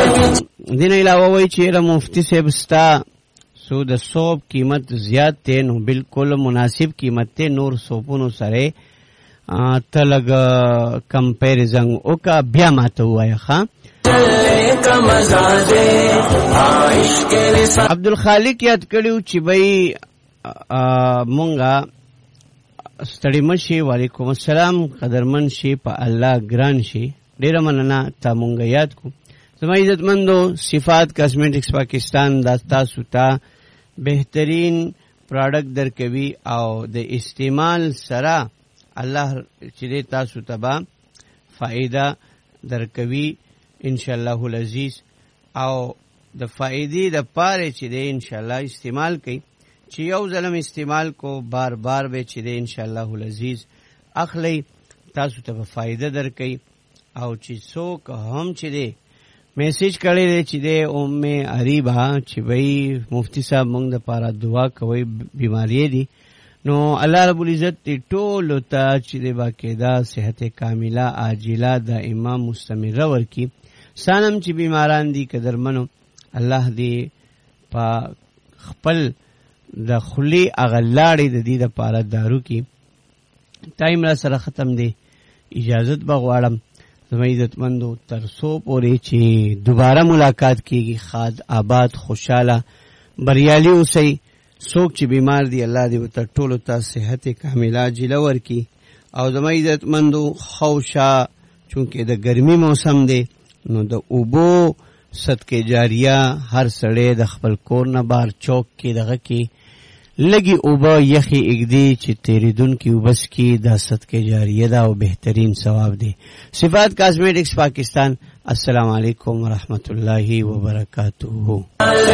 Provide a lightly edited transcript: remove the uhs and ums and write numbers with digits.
دین علاوه وی چې مفتی صاحب ستا سو د صوب قیمت زیات ته نو بالکل مناسب قیمت ته نور صوبونو سره تلګ کمپیریزن او کا بیا ماته وایا ښا. عبدالخالق یاد کړیو چې بھائی مونږه ستړي مشي. وعلیکم السلام. قدرمن شي په الله ګران شي. ډیره مننه تا مونږه یاد کو. زما عزتمندو صفات کاسمیټکس پاکستان دا تاسو ته بهترین پروډکټ درکوي او د استعمال سره الله چې تاسو ته به فائدہ درکوي ان شاء الله العزیز. او د فائدې د پاره چې دی ان شاء الله استعمال کوي چې یو ظلم استعمال کو بار بار به چې دی ان شاء الله العزیز اخلی تاسو ته فائدہ درکوي. او چې څوک هم چې دی میسج کړی دی چې دی اریبا چې وای مفتی صاحب موږ د پاره دعا کوي بیماری دي نو الله رب العزت ټول ته چې دی باقاعده صحت کامله عاجله دائمه مستمره ورکی. سانم چې بیماران دي قدرمنو الله دې په خپل د خلی اغلاړې د دې لپاره دارو کی. ټایم را سره ختم دی اجازت بغواړم زما عزتمندو ترسو پورې چې دوباره ملاقات کیږي. خاد آباد خوشاله بریالي اوسئ. څوک چې بیمار دی الله دې ورته ټولو ته صحت کامله عاجله ورکي. او زما عزتمندو خوشا چونکې د ګرمي موسم دی نو د اوبو صدقه جاریه هر سړی د خپل کور نه بار چوک کې دغه کې لګي اوبه یخي اګدي چې تیریدونکي وبس کې دا صدقه جاریه دا او بهترین ثواب دی. صفات کاسمیټکس پاکستان. السلام علیکم ورحمت الله وبرکاتہ.